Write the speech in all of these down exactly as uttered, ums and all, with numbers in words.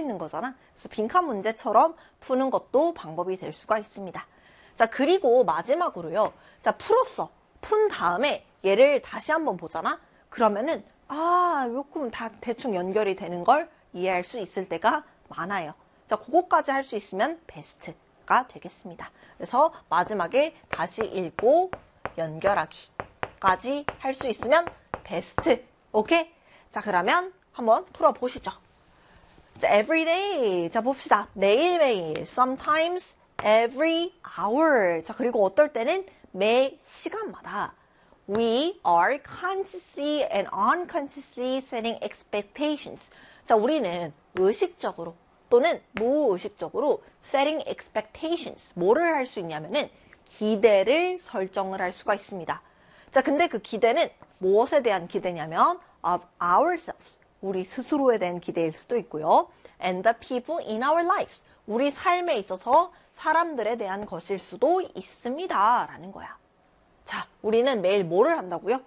있는 거잖아. 그래서 빈칸 문제처럼 푸는 것도 방법이 될 수가 있습니다. 자, 그리고 마지막으로요. 자, 풀었어. 푼 다음에 얘를 다시 한번 보잖아. 그러면은 아, 요금 다 대충 연결이 되는 걸 이해할 수 있을 때가 많아요. 자, 그거까지 할 수 있으면 베스트가 되겠습니다. 그래서 마지막에 다시 읽고 연결하기까지 할 수 있으면 베스트. 오케이? 자, 그러면 한번 풀어보시죠. 자, every day. 자, 봅시다. 매일매일. sometimes every hour. 자, 그리고 어떨 때는 매 시간마다. We are consciously and unconsciously setting expectations. 자, 우리는 의식적으로 또는 무의식적으로 setting expectations. 뭐를 할 수 있냐면은 기대를 설정을 할 수가 있습니다. 자, 근데 그 기대는 무엇에 대한 기대냐면 of ourselves. 우리 스스로에 대한 기대일 수도 있고요. and the people in our lives. 우리 삶에 있어서 사람들에 대한 것일 수도 있습니다. 라는 거야. 자, 우리는 매일 뭐를 한다고요?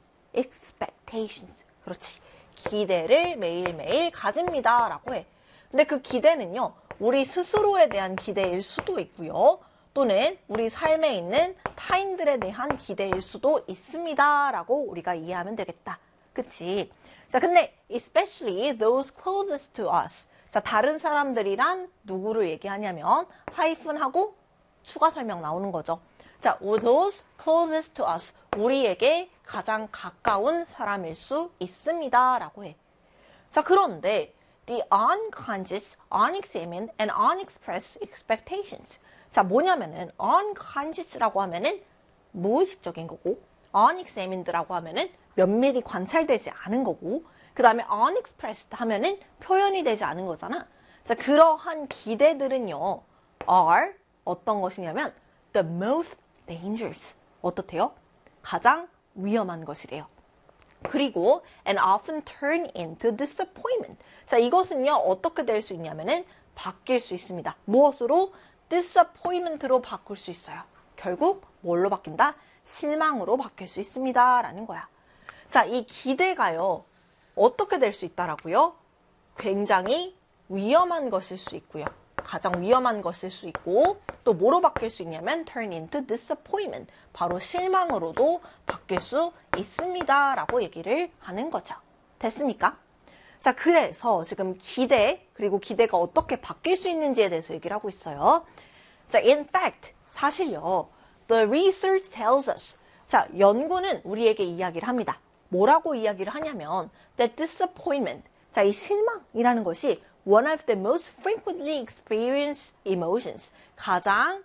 expectations. 그렇지. 기대를 매일매일 가집니다. 라고 해. 근데 그 기대는요, 우리 스스로에 대한 기대일 수도 있고요. 또는 우리 삶에 있는 타인들에 대한 기대일 수도 있습니다. 라고 우리가 이해하면 되겠다. 그치? 자, 근데 especially those closest to us. 자, 다른 사람들이란 누구를 얘기하냐면 하이픈하고 추가 설명 나오는 거죠. 자, those closest to us. 우리에게 가장 가까운 사람일 수 있습니다. 라고 해. 자, 그런데 the unconscious, unexamined, and unexpressed expectations. 자, 뭐냐면은 unconscious라고 하면은 무의식적인 거고 unexamined라고 하면은 면밀히 관찰되지 않은 거고 그 다음에 unexpressed 하면은 표현이 되지 않은 거잖아. 자, 그러한 기대들은요 are 어떤 것이냐면 the most dangerous. 어떻대요? 가장 위험한 것이래요. 그리고 and often turn into disappointment. 자, 이것은요 어떻게 될 수 있냐면은 바뀔 수 있습니다. 무엇으로? disappointment로 바꿀 수 있어요. 결국 뭘로 바뀐다? 실망으로 바뀔 수 있습니다. 라는 거야. 자, 이 기대가요. 어떻게 될 수 있다라고요? 굉장히 위험한 것일 수 있고요. 가장 위험한 것일 수 있고 또 뭐로 바뀔 수 있냐면 turn into disappointment. 바로 실망으로도 바뀔 수 있습니다. 라고 얘기를 하는 거죠. 됐습니까? 자, 그래서 지금 기대 그리고 기대가 어떻게 바뀔 수 있는지에 대해서 얘기를 하고 있어요. 자, in fact, 사실요. The research tells us. 자, 연구는 우리에게 이야기를 합니다. 뭐라고 이야기를 하냐면 that disappointment. 자, 이 실망이라는 것이 one of the most frequently experienced emotions. 가장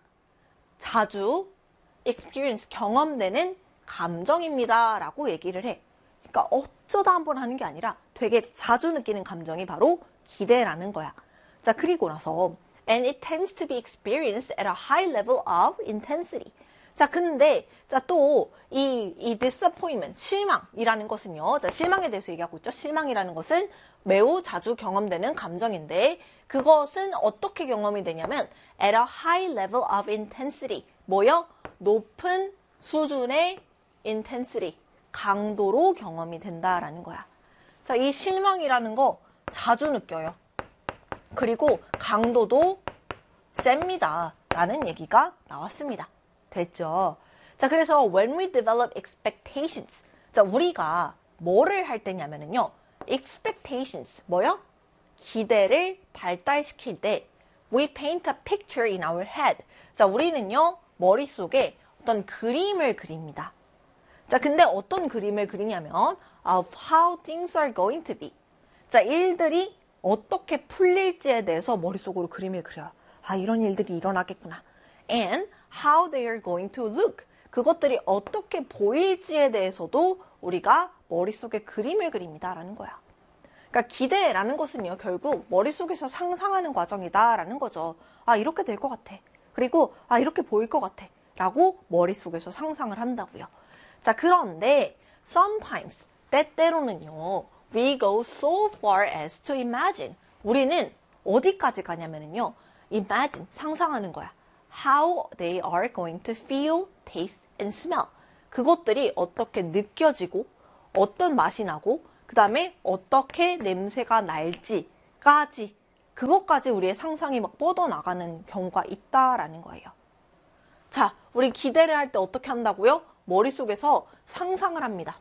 자주 experience, 경험되는 감정입니다. 라고 얘기를 해. 그러니까 어쩌다 한번 하는 게 아니라 되게 자주 느끼는 감정이 바로 기대라는 거야. 자, 그리고 나서 and it tends to be experienced at a high level of intensity. 자, 근데 자, 또 이 이 disappointment, 실망이라는 것은요. 자, 실망에 대해서 얘기하고 있죠. 실망이라는 것은 매우 자주 경험되는 감정인데 그것은 어떻게 경험이 되냐면 at a high level of intensity. 뭐요? 높은 수준의 intensity. 강도로 경험이 된다라는 거야. 자, 이 실망이라는 거 자주 느껴요. 그리고 강도도 셉니다. 라는 얘기가 나왔습니다. 됐죠? 자, 그래서 when we develop expectations. 자, 우리가 뭐를 할 때냐면요. expectations. 뭐요? 기대를 발달시킬 때 we paint a picture in our head. 자, 우리는요. 머릿속에 어떤 그림을 그립니다. 자, 근데 어떤 그림을 그리냐면 of how things are going to be. 자, 일들이 어떻게 풀릴지에 대해서 머릿속으로 그림을 그려요. 아, 이런 일들이 일어나겠구나. And how they are going to look. 그것들이 어떻게 보일지에 대해서도 우리가 머릿속에 그림을 그립니다라는 거야. 그러니까 기대라는 것은요. 결국 머릿속에서 상상하는 과정이다라는 거죠. 아, 이렇게 될 것 같아. 그리고 아, 이렇게 보일 것 같아. 라고 머릿속에서 상상을 한다고요. 자, 그런데 sometimes, 때때로는요. We go so far as to imagine. 우리는 어디까지 가냐면요. imagine, 상상하는 거야. How they are going to feel, taste, and smell. 그것들이 어떻게 느껴지고, 어떤 맛이 나고, 그 다음에 어떻게 냄새가 날지까지 그것까지 우리의 상상이 막 뻗어나가는 경우가 있다라는 거예요. 자, 우리 기대를 할 때 어떻게 한다고요? 머릿속에서 상상을 합니다.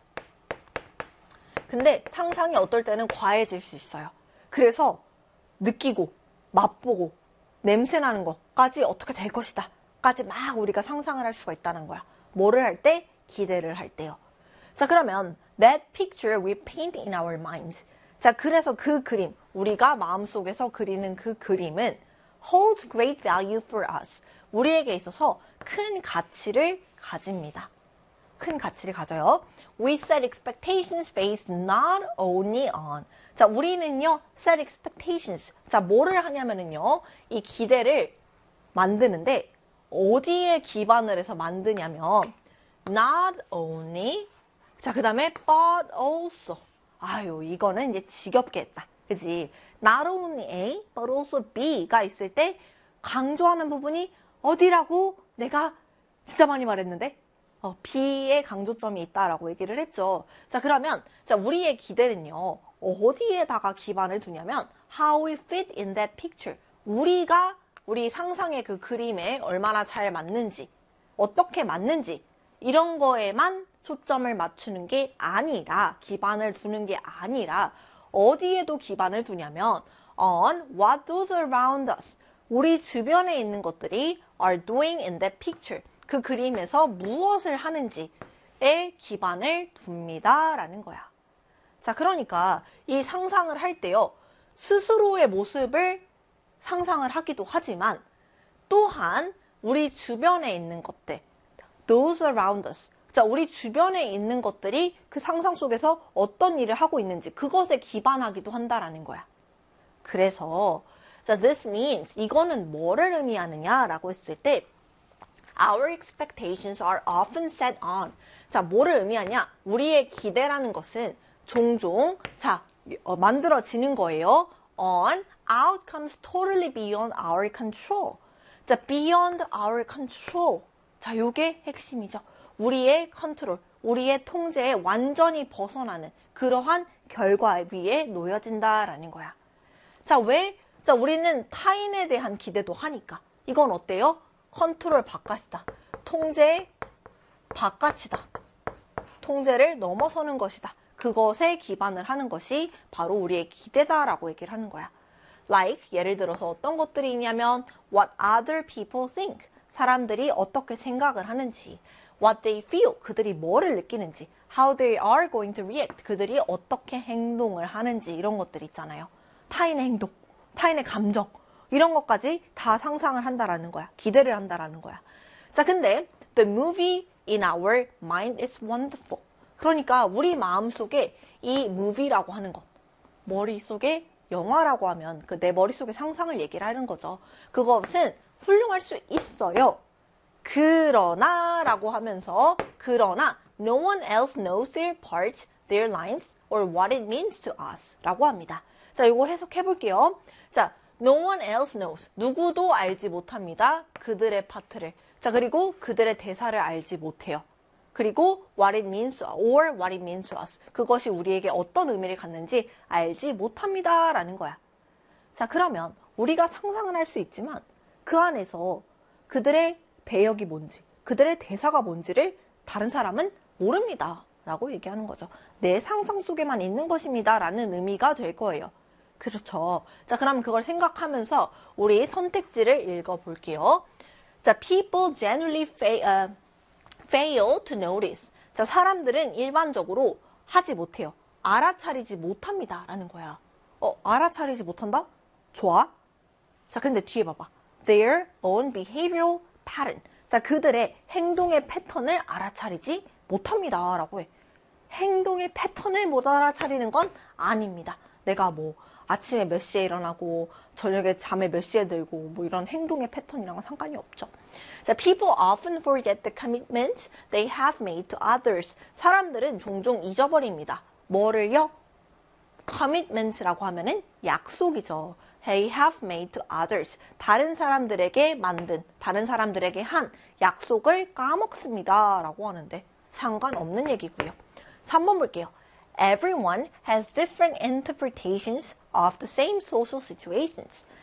근데 상상이 어떨 때는 과해질 수 있어요. 그래서 느끼고 맛보고 냄새나는 것까지 어떻게 될 것이다 까지 막 우리가 상상을 할 수가 있다는 거야. 뭐를 할 때? 기대를 할 때요. 자, 그러면 that picture we paint in our minds. 자, 그래서 그 그림, 우리가 마음속에서 그리는 그 그림은 holds great value for us. 우리에게 있어서 큰 가치를 가집니다. 큰 가치를 가져요. We set expectations based not only on. 자, 우리는요, set expectations. 자, 뭐를 하냐면은요, 이 기대를 만드는데, 어디에 기반을 해서 만드냐면, not only, 자, 그 다음에, but also. 아유, 이거는 이제 지겹게 했다. 그지? Not only A, but also B가 있을 때, 강조하는 부분이 어디라고 내가 진짜 많이 말했는데, 어, B에 강조점이 있다라고 얘기를 했죠. 자, 그러면, 자, 우리의 기대는요, 어디에다가 기반을 두냐면, how we fit in that picture. 우리가 우리 상상의 그 그림에 얼마나 잘 맞는지, 어떻게 맞는지, 이런 거에만 초점을 맞추는 게 아니라, 기반을 두는 게 아니라, 어디에도 기반을 두냐면, on what those around us. 우리 주변에 있는 것들이 are doing in that picture. 그 그림에서 무엇을 하는지에 기반을 둡니다. 라는 거야. 자, 그러니까 이 상상을 할 때요. 스스로의 모습을 상상을 하기도 하지만 또한 우리 주변에 있는 것들, those around us. 자, 우리 주변에 있는 것들이 그 상상 속에서 어떤 일을 하고 있는지 그것에 기반하기도 한다라는 거야. 그래서 자, this means 이거는 뭐를 의미하느냐라고 했을 때 Our expectations are often set on. 자, 뭐를 의미하냐? 우리의 기대라는 것은 종종 자, 어, 만들어지는 거예요. On outcomes totally beyond our control. 자, beyond our control. 자, 요게 핵심이죠. 우리의 컨트롤, 우리의 통제에 완전히 벗어나는 그러한 결과 위에 놓여진다라는 거야. 자, 왜? 자, 우리는 타인에 대한 기대도 하니까. 이건 어때요? 컨트롤 바깥이다. 통제 바깥이다. 통제를 넘어서는 것이다. 그것에 기반을 하는 것이 바로 우리의 기대다라고 얘기를 하는 거야. Like, 예를 들어서 어떤 것들이 있냐면 what other people think. 사람들이 어떻게 생각을 하는지. What they feel. 그들이 뭐를 느끼는지. How they are going to react. 그들이 어떻게 행동을 하는지 이런 것들 있잖아요. 타인의 행동, 타인의 감정. 이런 것까지 다 상상을 한다라는 거야. 기대를 한다라는 거야. 자, 근데 the movie in our mind is wonderful. 그러니까 우리 마음속에 이 movie라고 하는 것, 머릿속에 영화라고 하면 그 내 머릿속의 상상을 얘기를 하는 거죠. 그것은 훌륭할 수 있어요. 그러나 라고 하면서 그러나 no one else knows their parts, their lines, or what it means to us 라고 합니다. 자, 이거 해석해 볼게요. 자, no one else knows. 누구도 알지 못합니다. 그들의 파트를. 자, 그리고 그들의 대사를 알지 못해요. 그리고 what it means or what it means to us. 그것이 우리에게 어떤 의미를 갖는지 알지 못합니다. 라는 거야. 자, 그러면 우리가 상상은 할 수 있지만 그 안에서 그들의 배역이 뭔지, 그들의 대사가 뭔지를 다른 사람은 모릅니다. 라고 얘기하는 거죠. 내 상상 속에만 있는 것입니다. 라는 의미가 될 거예요. 그렇죠. 자, 그럼 그걸 생각하면서 우리 선택지를 읽어볼게요. 자, people generally fail, uh, fail to notice. 자, 사람들은 일반적으로 하지 못해요. 알아차리지 못합니다. 라는 거야. 어, 알아차리지 못한다? 좋아. 자, 근데 뒤에 봐봐. Their own behavioral pattern. 자, 그들의 행동의 패턴을 알아차리지 못합니다. 라고 해. 행동의 패턴을 못 알아차리는 건 아닙니다. 내가 뭐 아침에 몇 시에 일어나고 저녁에 잠에 몇 시에 들고 뭐 이런 행동의 패턴이랑은 상관이 없죠. 자, people often forget the commitment they have made to others. 사람들은 종종 잊어버립니다. 뭐를요? commitment라고 하면은 약속이죠. They have made to others. 다른 사람들에게 만든, 다른 사람들에게 한 약속을 까먹습니다. 라고 하는데 상관없는 얘기고요. 삼 번 볼게요. everyone has different interpretations of the same social situations.